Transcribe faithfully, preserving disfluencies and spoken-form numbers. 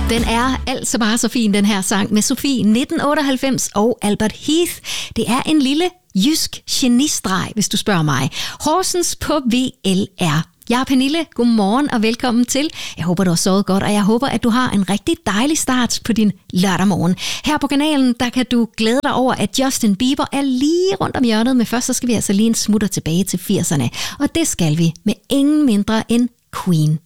Den er altså bare så fin, den her sang med Sofie nitten otteoghalvfems og Albert Heath. Det er en lille jysk genistreg, hvis du spørger mig. Horsens på V L R. Jeg er Pernille. Godmorgen og velkommen til. Jeg håber, du har sovet godt, og jeg håber, at du har en rigtig dejlig start på din lørdag morgen. Her på kanalen, der kan du glæde dig over, at Justin Bieber er lige rundt om hjørnet, men først så skal vi altså lige en smutter tilbage til firserne. Og det skal vi med ingen mindre end Queen.